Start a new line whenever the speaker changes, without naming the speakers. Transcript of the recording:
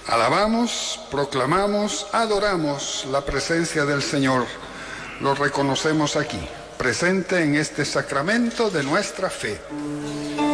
Alabamos, proclamamos, adoramos la presencia del Señor. Lo reconocemos aquí, presente en este sacramento de nuestra fe.